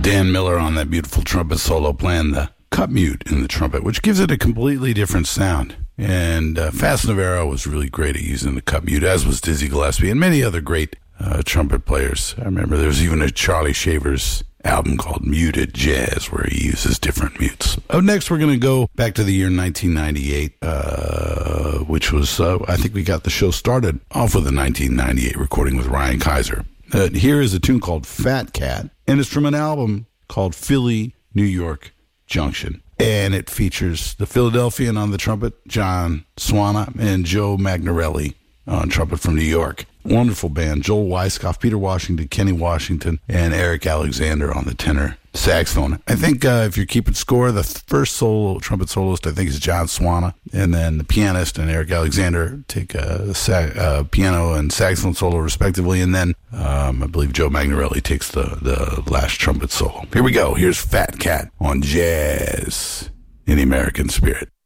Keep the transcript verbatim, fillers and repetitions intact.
Dan Miller on that beautiful trumpet solo playing the cup mute in the trumpet, which gives it a completely different sound. And uh, Fats Navarro was really great at using the cup mute, as was Dizzy Gillespie and many other great uh, trumpet players. I remember there was even a Charlie Shavers album called Muted Jazz where he uses different mutes. Up next, we're going to go back to the year nineteen ninety-eight, uh, which was, uh, I think we got the show started off with a nineteen ninety-eight recording with Ryan Kaiser. Uh, here is a tune called Fat Cat, and it's from an album called Philly, New York Junction. And it features the Philadelphian on the trumpet, John Swana, and Joe Magnarelli on trumpet from New York. Wonderful band. Joel Weiskopf, Peter Washington, Kenny Washington, and Eric Alexander on the tenor saxophone. I think uh, if you're keeping score, the first solo trumpet soloist, I think, is John Swana, and then the pianist and Eric Alexander take a sa- uh, piano and saxophone solo respectively, and then um, I believe Joe Magnarelli takes the, the last trumpet solo. Here we go. Here's Fat Cat on Jazz in the American Spirit.